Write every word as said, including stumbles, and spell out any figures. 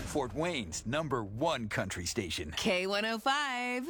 Fort Wayne's number one country station. K one oh five.